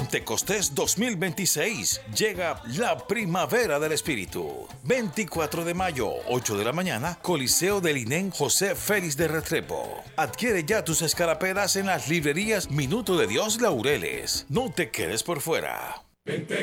Pentecostés 2026. Llega la primavera del Espíritu. 24 de mayo, 8 de la mañana, Coliseo del INEN José Félix de Restrepo. Adquiere ya tus escarapelas en las librerías Minuto de Dios Laureles. No te quedes por fuera.